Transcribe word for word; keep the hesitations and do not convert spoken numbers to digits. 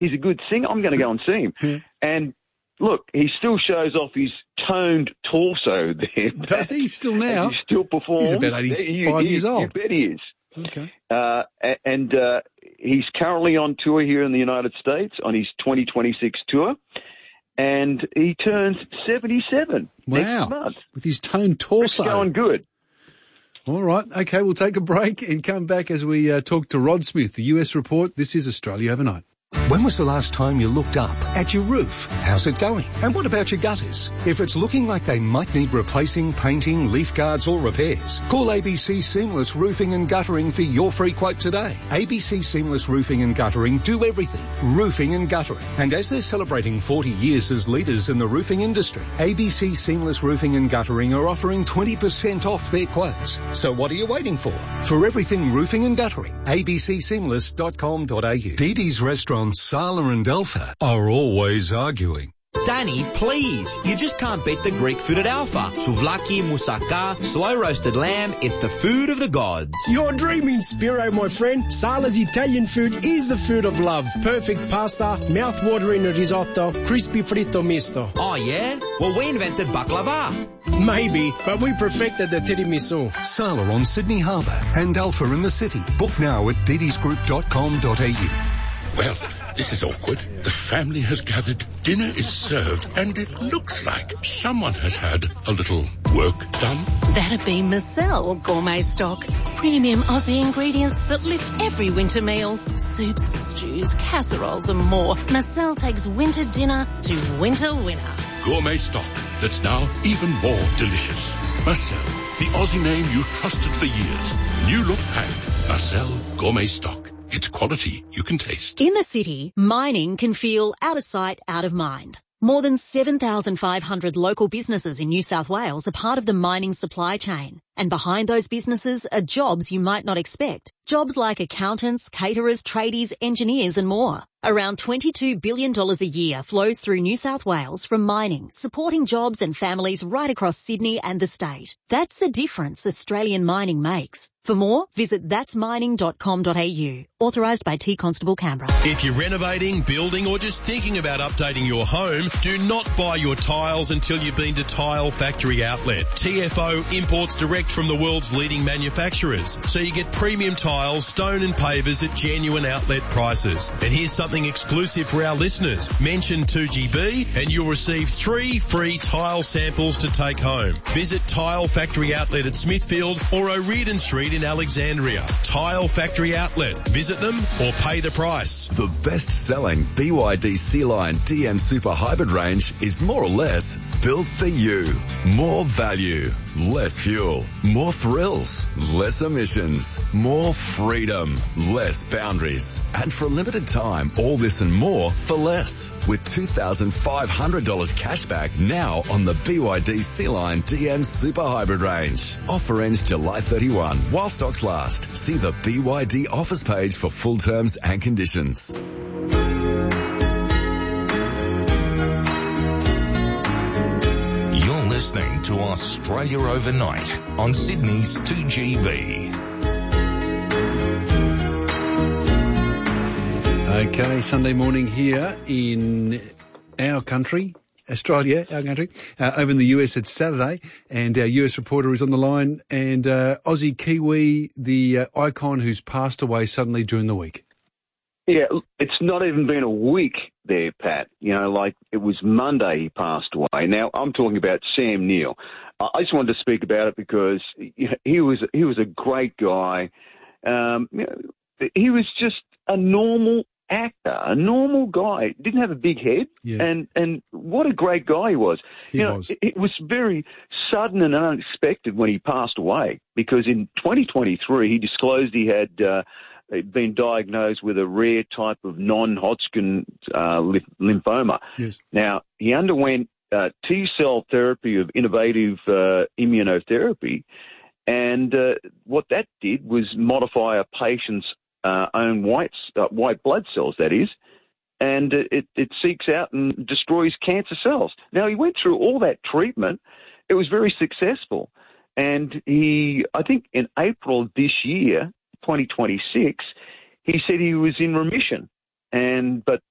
he's a good singer. I'm going to go and see him. Yeah. And look, he still shows off his toned torso there. Does he still now? He still performs. He's about eighty-five years old. You bet he is. Okay. Uh, and uh, he's currently on tour here in the United States on his twenty twenty-six tour. And he turns seventy-seven Wow. next month. With his toned torso. It's going good. All right. Okay, we'll take a break and come back as we uh, talk to Rod Smith, the U S report. This is Australia Overnight. When was the last time you looked up at your roof? How's it going? And what about your gutters? If it's looking like they might need replacing, painting, leaf guards or repairs, call A B C Seamless Roofing and Guttering for your free quote today. A B C Seamless Roofing and Guttering do everything. Roofing and guttering. And as they're celebrating forty years as leaders in the roofing industry, A B C Seamless Roofing and Guttering are offering twenty percent off their quotes. So what are you waiting for? For everything roofing and guttering, a b c seamless dot com dot a u. Dee Dee's Restaurant Sala and Alpha are always arguing. Danny, please. You just can't beat the Greek food at Alpha. Souvlaki, moussaka, slow roasted lamb. It's the food of the gods. You're dreaming, Spiro, my friend. Sala's Italian food is the food of love. Perfect pasta, mouth-watering risotto, crispy fritto misto. Oh, yeah? Well, we invented baklava. Maybe, but we perfected the tiramisu. Sala on Sydney Harbour and Alpha in the city. Book now at didis group dot com dot a u. Well, this is awkward. The family has gathered, dinner is served, and it looks like someone has had a little work done. That'd be Marcel Gourmet Stock. Premium Aussie ingredients that lift every winter meal. Soups, stews, casseroles and more. Marcel takes winter dinner to winter winner. Gourmet stock that's now even more delicious. Marcel, the Aussie name you trusted for years. New look pack. Marcel Gourmet Stock. It's quality you can taste. In the city, mining can feel out of sight, out of mind. More than seven thousand five hundred local businesses in New South Wales are part of the mining supply chain. And behind those businesses are jobs you might not expect. Jobs like accountants, caterers, tradies, engineers and more. Around twenty-two billion dollars a year flows through New South Wales from mining, supporting jobs and families right across Sydney and the state. That's the difference Australian mining makes. For more, visit thats mining dot com dot a u. Authorised by T Constable Canberra. If you're renovating, building or just thinking about updating your home, do not buy your tiles until you've been to Tile Factory Outlet. T F O imports direct from the world's leading manufacturers, so you get premium tiles, stone and pavers at genuine outlet prices. And here's something exclusive for our listeners. Mention two G B and you'll receive three free tile samples to take home. Visit Tile Factory Outlet at Smithfield or O'Riordan Street in Alexandria. Tile Factory Outlet. Visit them or pay the price. The best-selling B Y D C-Line D M Super Hybrid range is more or less built for you. More value, less fuel, more thrills, less emissions, more freedom, less boundaries. And for a limited time, all this and more for less. With two thousand five hundred dollars cash back now on the B Y D C-Line D M Super Hybrid range. Offer ends July thirty-first while stocks last. See the B Y D offers page for full terms and conditions. You're listening to Australia Overnight on Sydney's two G B. Okay, Sunday morning here in our country, Australia, our country. Uh, over in the U S, it's Saturday, and our U S reporter is on the line, and uh, Aussie Kiwi, the uh, icon who's passed away suddenly during the week. Yeah, it's not even been a week there, Pat. You know, like it was Monday he passed away. Now, I'm talking about Sam Neill. I just wanted to speak about it because he was he was a great guy. Um, you know, he was just a normal actor, a normal guy. Didn't have a big head, yeah. and and what a great guy he was. He you know, was. It, it was very sudden and unexpected when he passed away, because in twenty twenty-three he disclosed he had uh, been diagnosed with a rare type of non-Hodgkin uh, lymphoma. Yes. Now, he underwent uh, T-cell therapy of innovative uh, immunotherapy, and uh, what that did was modify a patient's uh, own white, uh, white blood cells, that is, and it, it seeks out and destroys cancer cells. Now, he went through all that treatment. It was very successful. And he, I think in April of this year, twenty twenty-six, he said he was in remission. And but